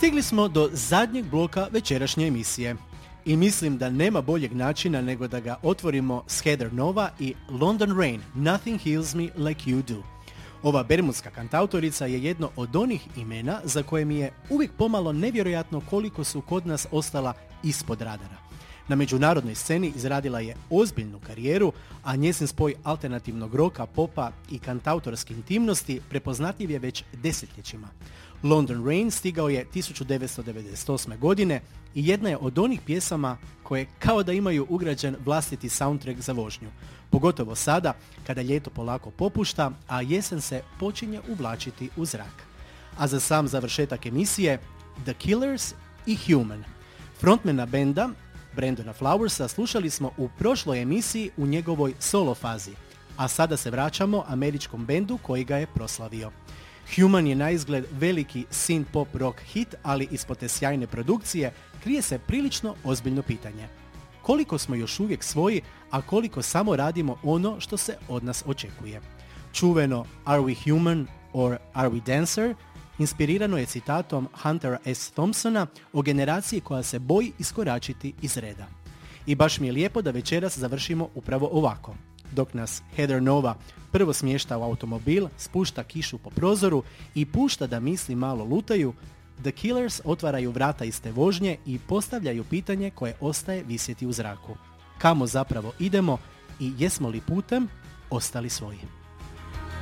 Stigli smo do zadnjeg bloka večerašnje emisije i mislim da nema boljeg načina nego da ga otvorimo s Heather Nova i London Rain, Nothing Heals Me Like You Do. Ova bermudska kantautorica je jedno od onih imena za koje mi je uvijek pomalo nevjerojatno koliko su kod nas ostala ispod radara. Na međunarodnoj sceni izradila je ozbiljnu karijeru, a njezin spoj alternativnog roka, popa i kantautorske intimnosti prepoznatljiv je već desetljećima. London Rain stigao je 1998. godine i jedna je od onih pjesama koje kao da imaju ugrađen vlastiti soundtrack za vožnju. Pogotovo sada, kada ljeto polako popušta, a jesen se počinje uvlačiti u zrak. A za sam završetak emisije, The Killers i Human. Frontmana benda, Brandona Flowersa, slušali smo u prošloj emisiji u njegovoj solo fazi, a sada se vraćamo američkom bendu koji ga je proslavio. Human je naizgled veliki synth-pop rock hit, ali ispod te sjajne produkcije krije se prilično ozbiljno pitanje. Koliko smo još uvijek svoji, a koliko samo radimo ono što se od nas očekuje? Čuveno Are we human or are we dancer? Inspirirano je citatom Huntera S. Thompsona o generaciji koja se boji iskoračiti iz reda. I baš mi je lijepo da večeras završimo upravo ovako. Dok nas Heather Nova prvo smješta u automobil, spušta kišu po prozoru i pušta da misli malo lutaju, The Killers otvaraju vrata iz te vožnje i postavljaju pitanje koje ostaje visjeti u zraku. Kamo zapravo idemo i jesmo li putem ostali svoji?